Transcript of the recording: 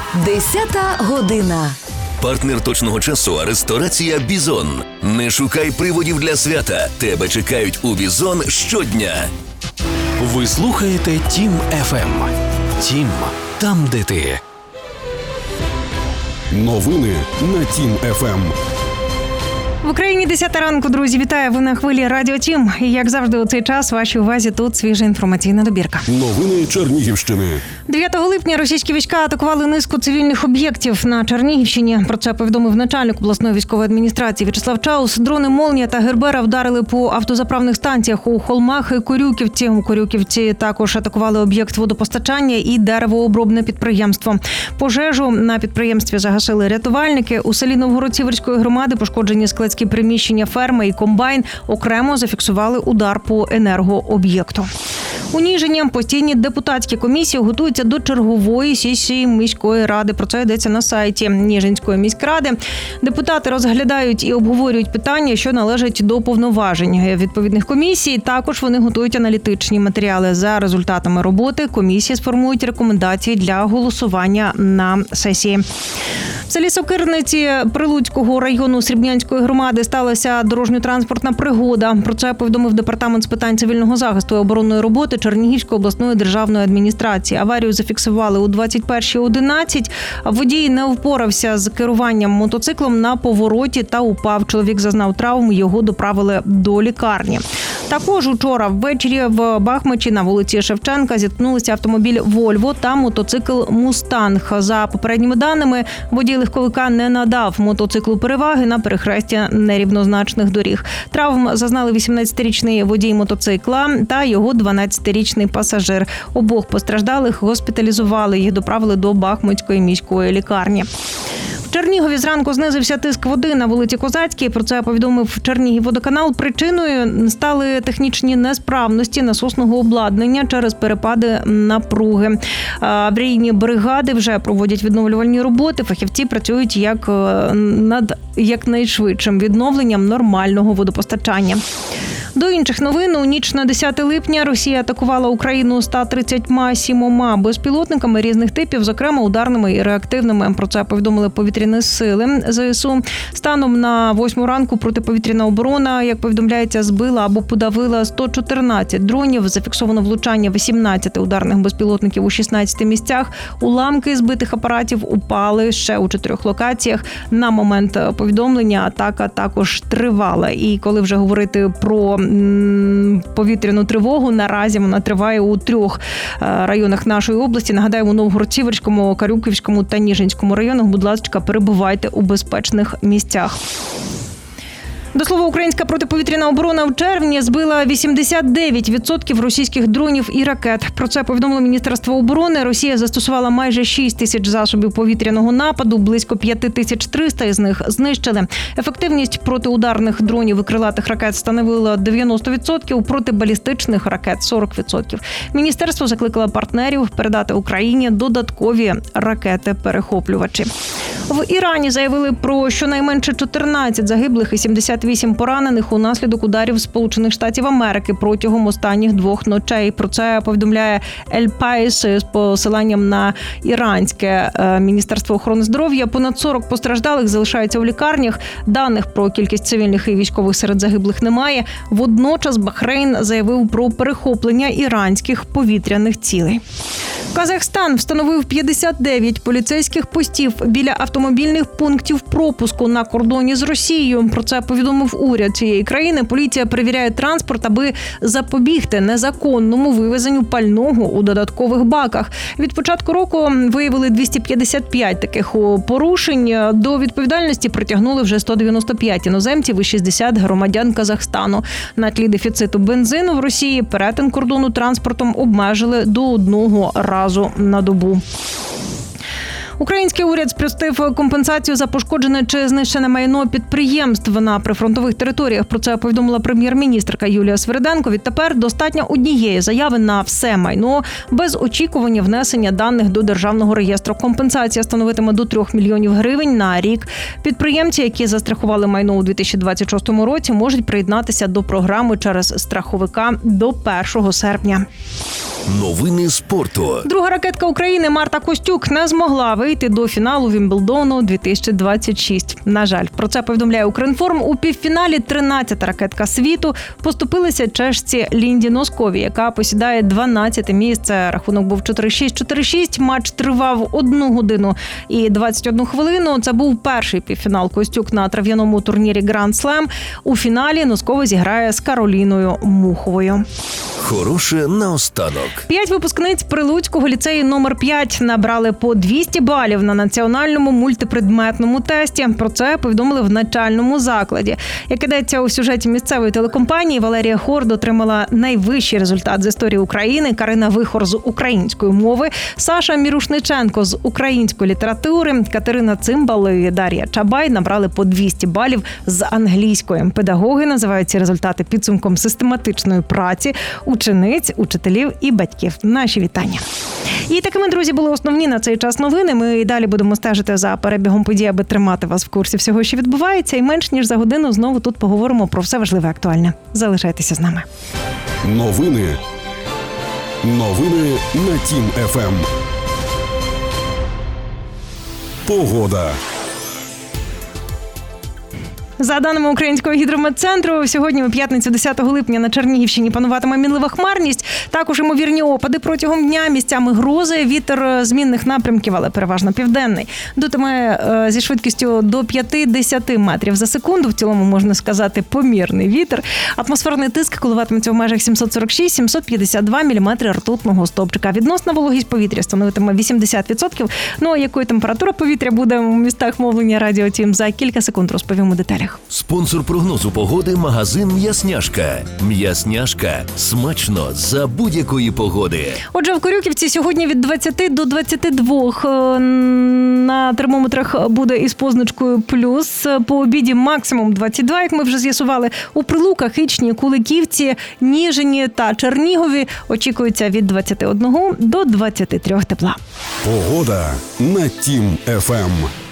10 година. Партнер точного часу – ресторація «Бізон». Не шукай приводів для свята. Тебе чекають у «Бізон» щодня. Ви слухаєте Тім FM. Тім – там, де ти. Новини на Тім FM. В Україні 10 ранку, друзі. Вітаю, ви на хвилі Радіо Тім. І, як завжди, у цей час вашій увазі тут свіжа інформаційна добірка. Новини Чернігівщини. 9 липня російські війська атакували низку цивільних об'єктів на Чернігівщині. Про це повідомив начальник обласної військової адміністрації В'ячеслав Чаус. Дрони «Молнія» та «Гербера» вдарили по автозаправних станціях у Холмах і Корюківці. У Корюківці також атакували об'єкт водопостачання і деревообробне підприємство. Пожежу на підприємстві загасили рятувальники. У селі Новгород-Сіверської громади пошкоджені складські приміщення ферми і комбайн. Окремо зафіксували удар по енергооб'єкту. У Ніжині постійні депутатські комісії готуються до чергової сесії міської ради. Про це йдеться на сайті Ніжинської міськради. Депутати розглядають і обговорюють питання, що належать до повноважень відповідних комісій. Також вони готують аналітичні матеріали. За результатами роботи комісії сформують рекомендації для голосування на сесії. В селі Сокирниці Прилуцького району Срібнянської громади сталася дорожньо-транспортна пригода. Про це повідомив департамент з питань цивільного захисту і оборонної роботи Чернігівської обласної державної адміністрації. Аварію зафіксували у 21:11. Водій не впорався з керуванням мотоциклом на повороті та упав. Чоловік зазнав травм, його доправили до лікарні. Також учора ввечері в Бахмачі на вулиці Шевченка зіткнулися автомобіль «Вольво» та мотоцикл «Мустанг». За попередніми даними, водій легковика не надав мотоциклу переваги на перехресті нерівнозначних доріг. Травм зазнали 18-річний водій мотоцикла та його 12-річний пасажир. Обох постраждалих госпіталізували, їх доправили до Бахмутської міської лікарні. В Чернігові зранку знизився тиск води на вулиці Козацькій. Про це повідомив Чернігівводоканал. Причиною стали технічні несправності насосного обладнання через перепади напруги. Аварійні бригади вже проводять відновлювальні роботи. Фахівці працюють над якнайшвидшим відновленням нормального водопостачання. До інших новин. У ніч на 10 липня Росія атакувала Україну 137 безпілотниками різних типів, зокрема ударними і реактивними. Про це повідомили повітряні сили ЗСУ. Станом на 8 ранку протиповітряна оборона, як повідомляється, збила або подавила 114 дронів. Зафіксовано влучання 18 ударних безпілотників у 16 місцях. Уламки збитих апаратів упали ще у 4 локаціях. На момент повідомлення атака також тривала. І коли вже говорити про повітряну тривогу, наразі вона триває у 3 районах нашої області. Нагадаємо, у Новгород-Сіверському, Корюківському та Ніжинському районах. Будь ласка, перебувайте у безпечних місцях. До слова, українська протиповітряна оборона в червні збила 89% російських дронів і ракет. Про це повідомило Міністерство оборони. Росія застосувала майже 6 тисяч засобів повітряного нападу, близько 5300 із них знищили. Ефективність протиударних дронів і крилатих ракет становила 90%, протибалістичних ракет – 40%. Міністерство закликало партнерів передати Україні додаткові ракети-перехоплювачі. В Ірані заявили про щонайменше 14 загиблих і 78 поранених унаслідок ударів Сполучених Штатів Америки протягом останніх 2 ночей. Про це повідомляє Ель Паїс з посиланням на іранське Міністерство охорони здоров'я. Понад 40 постраждалих залишаються у лікарнях. Даних про кількість цивільних і військових серед загиблих немає. Водночас Бахрейн заявив про перехоплення іранських повітряних цілей. Казахстан встановив 59 поліцейських постів біля автомобільних пунктів пропуску на кордоні з Росією. Про це повідомив уряд цієї країни. Поліція перевіряє транспорт, аби запобігти незаконному вивезенню пального у додаткових баках. Від початку року виявили 255 таких порушень. До відповідальності притягнули вже 195 іноземців і 60 громадян Казахстану. На тлі дефіциту бензину в Росії перетин кордону транспортом обмежили до 1 разу на добу. Український уряд спростив компенсацію за пошкоджене чи знищене майно підприємств на прифронтових територіях. Про це повідомила прем'єр-міністрка Юлія Свириденко. Відтепер достатньо однієї заяви на все майно, без очікування внесення даних до Державного реєстру. Компенсація становитиме до 3 мільйонів гривень на рік. Підприємці, які застрахували майно у 2026 році, можуть приєднатися до програми через страховика до 1 серпня. Новини спорту. Друга ракетка України Марта Костюк не змогла вийти вийти до фіналу Вімблдону 2026. На жаль, про це повідомляє Укрінформ. У півфіналі 13-та ракетка світу поступилася чешці Лінді Носкові, яка посідає 12-те місце. Рахунок був 4-6, 4-6. Матч тривав 1 годину і 21 хвилину. Це був перший півфінал Костюк на трав'яному турнірі Grand Slam. У фіналі Носкова зіграє з Кароліною Муховою. Хороше наостанок. 5 випускниць Прилуцького ліцею номер 5 набрали по 200 балів на національному мультипредметному тесті. Про це повідомили в навчальному закладі. Як ідеться у сюжеті місцевої телекомпанії, Валерія Хорд отримала найвищий результат з історії України, Карина Вихор з української мови, Саша Мірушниченко з української літератури, Катерина Цимбал і Дар'я Чабай набрали по 200 балів з англійської. Педагоги називають ці результати підсумком систематичної праці учениць, учителів і батьків. Наші вітання. І такими, друзі, були основні на цей час новини. Ми і далі будемо стежити за перебігом подій, аби тримати вас в курсі всього, що відбувається. І менш ніж за годину знову тут поговоримо про все важливе і актуальне. Залишайтеся з нами. Новини на Тім ФМ. Погода. За даними Українського гідрометцентру, сьогодні у п'ятницю 10 липня на Чернігівщині пануватиме мінлива хмарність. Також ймовірні опади протягом дня, місцями грози, вітер змінних напрямків, але переважно південний. Дутиме зі швидкістю до 50 метрів за секунду. В цілому, можна сказати, помірний вітер. Атмосферний тиск коливатиметься в межах 746-752 міліметри ртутного стовпчика. Відносна вологість повітря становитиме 80%. Ну, а якою температура повітря буде у містах мовлення Радіо Тім, за кілька секунд розповім у деталях. Спонсор прогнозу погоди – магазин «М'ясняшка». «М'ясняшка» – смачно за будь-якої погоди. Отже, в Корюківці сьогодні від 20 до 22. На термометрах буде із позначкою плюс. По обіді максимум 22, як ми вже з'ясували. У Прилуках, Ічні, Куликівці, Ніжині та Чернігові очікується від 21 до 23 тепла. Погода на Тім ФМ.